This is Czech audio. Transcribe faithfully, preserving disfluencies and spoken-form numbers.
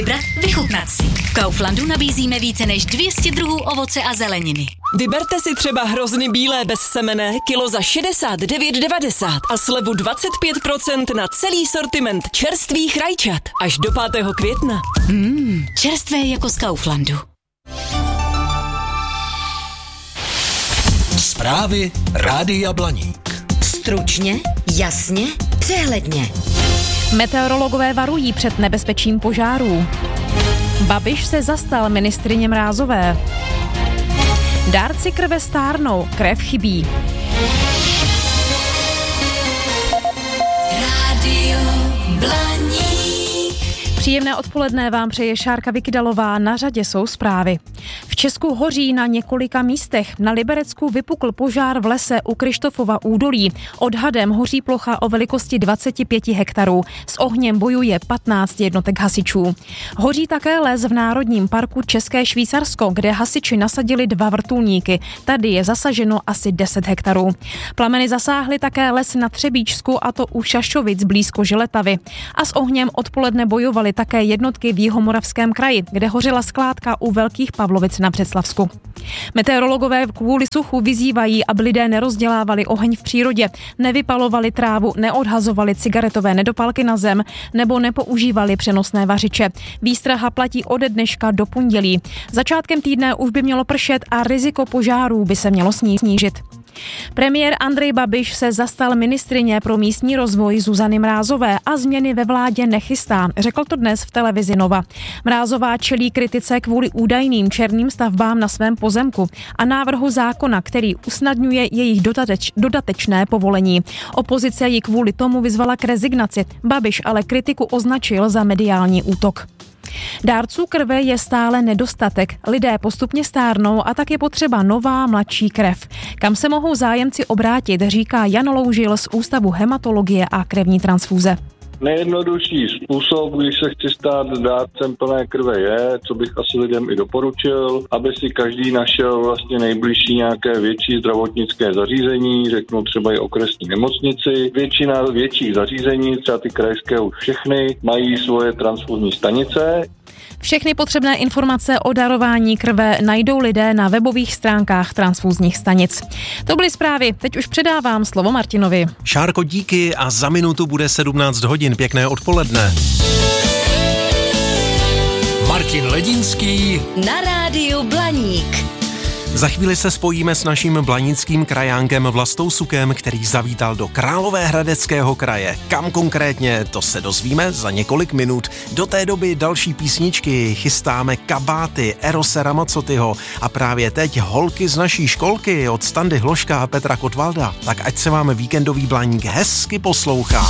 Vybrat, vychutnat si. V Kauflandu nabízíme více než dvě stě druhů ovoce a zeleniny. Vyberte si třeba hrozny bílé bez semene, kilo za šedesát devět devadesát a slevu dvacet pět procent na celý sortiment čerstvých rajčat. Až do pátého května. Mmm, čerstvé jako z Kauflandu. Zprávy Rádia Blaník. Stručně, jasně, přehledně. Meteorologové varují před nebezpečím požárů. Babiš se zastal ministryně Mrázové. Dárci krve stárnou, krev chybí. Rádio Blaník. Příjemné odpoledne vám přeje Šárka Vykydalová, na řadě jsou zprávy. V Česku hoří na několika místech. Na Liberecku vypukl požár v lese u Krištofova údolí. Odhadem hoří plocha o velikosti dvacet pět hektarů. S ohněm bojuje patnáct jednotek hasičů. Hoří také les v Národním parku České Švýcarsko, kde hasiči nasadili dva vrtulníky. Tady je zasaženo asi deset hektarů. Plameny zasáhly také les na Třebíčsku, a to u Šašovic blízko Želetavy. A s ohněm odpoledne bojovali také jednotky v Jihomoravském kraji, kde hořela skládka u Velkých Pavlovic na Břeclavsku. Meteorologové kvůli suchu vyzývají, aby lidé nerozdělávali oheň v přírodě, nevypalovali trávu, neodhazovali cigaretové nedopalky na zem nebo nepoužívali přenosné vařiče. Výstraha platí ode dneška do pondělí. Začátkem týdne už by mělo pršet a riziko požárů by se mělo snížit. Premiér Andrej Babiš se zastal ministryně pro místní rozvoj Zuzany Mrázové a změny ve vládě nechystá. Řekl to dnes v televizi Nova. Mrázová čelí kritice kvůli údajným černým stavbám na svém pozemku a návrhu zákona, který usnadňuje jejich dodateč, dodatečné povolení. Opozice ji kvůli tomu vyzvala k rezignaci. Babiš ale kritiku označil za mediální útok. Dárců krve je stále nedostatek. Lidé postupně stárnou a tak je potřeba nová, mladší krev. Kam se mohou zájemci obrátit, říká Jan Loužil z Ústavu hematologie a krevní transfúze. Nejjednodušší způsob, když se chci stát dárcem plné krve, je, co bych asi lidem i doporučil, aby si každý našel vlastně nejbližší nějaké větší zdravotnické zařízení, řeknu třeba i okresní nemocnici. Většina větších zařízení, třeba ty krajské už všechny, mají svoje transfuzní stanice. Všechny potřebné informace o darování krve najdou lidé na webových stránkách transfuzních stanic. To byly zprávy, teď už předávám slovo Martinovi. Šárko, díky a za minutu bude sedmnáct hodin. Pěkné odpoledne. Martin Ledinský Na rádiu Blaník. Za chvíli se spojíme s naším blanickým krajánkem Vlastou Sukem, který zavítal do Královéhradeckého kraje. Kam konkrétně, to se dozvíme za několik minut. Do té doby další písničky, chystáme kabáty Erose Ramazzotyho a právě teď holky z naší školky od Standy Hloška a Petra Kotvalda. Tak ať se vám víkendový Blaník hezky poslouchá.